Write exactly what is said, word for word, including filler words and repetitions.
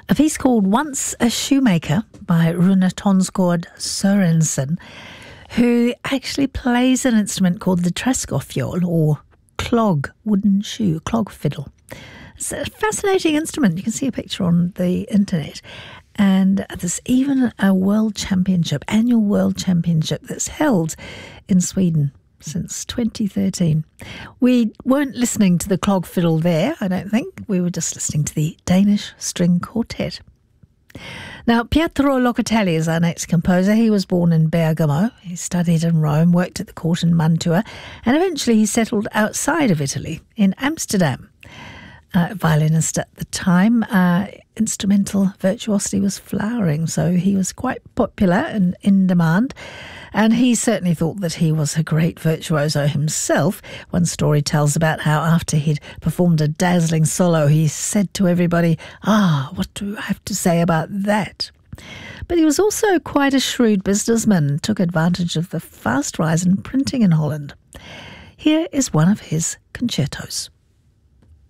A piece called Once a Shoemaker by Rune Tonsgaard Sørensen, who actually plays an instrument called the træskofjol, or clog, wooden shoe, clog fiddle. It's a fascinating instrument. You can see a picture on the internet. And there's even a world championship, annual world championship that's held in Sweden since twenty thirteen. We weren't listening to the clog fiddle there, I don't think. We were just listening to the Danish string quartet. Now, Pietro Locatelli is our next composer. He was born in Bergamo. He studied in Rome, worked at the court in Mantua, and eventually he settled outside of Italy in Amsterdam. Uh, violinist at the time, uh, instrumental virtuosity was flowering, so he was quite popular and in demand. And he certainly thought that he was a great virtuoso himself. One story tells about how after he'd performed a dazzling solo, he said to everybody, "Ah, what do I have to say about that?" But he was also quite a shrewd businessman, took advantage of the fast rise in printing in Holland. Here is one of his concertos.